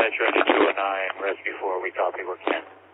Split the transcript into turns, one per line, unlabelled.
Dispatch ready 209, rescue 4, we copy, we're 10.